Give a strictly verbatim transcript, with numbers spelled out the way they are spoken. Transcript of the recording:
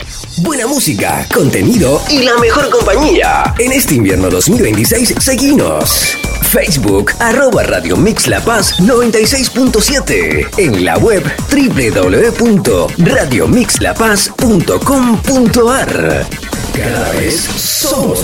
Buena música, contenido y la mejor compañía. En este invierno dos mil veintiséis, seguinos. Facebook, arroba Radio Mix La Paz noventa y seis punto siete. En la web, doble u doble u doble u punto radio mix la paz punto com punto a r. Cada vez somos